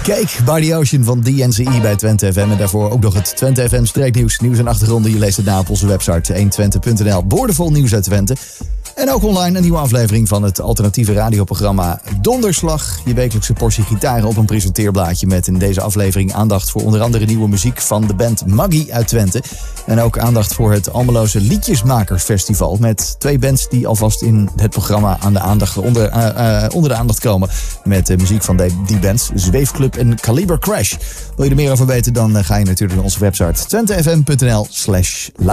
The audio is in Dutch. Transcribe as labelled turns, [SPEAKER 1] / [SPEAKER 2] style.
[SPEAKER 1] Cake by the Ocean van DNCE bij Twente FM. En daarvoor ook nog het Twente FM streeknieuws. Nieuws en achtergronden. Je leest het na op onze website 120.nl. Boordevol nieuws uit Twente. En ook online een nieuwe aflevering van het alternatieve radioprogramma Donderslag. Je wekelijkse portie gitaren op een presenteerblaadje met in deze aflevering aandacht voor onder andere nieuwe muziek van de band Maggie uit Twente. En ook aandacht voor het Almeloze Liedjesmakersfestival met 2 bands die alvast in het programma aan de aandacht, onder de aandacht komen met muziek van die bands. Zweefclub en Caliber Crash. Wil je er meer over weten, dan ga je natuurlijk naar onze website twentefm.nl/live.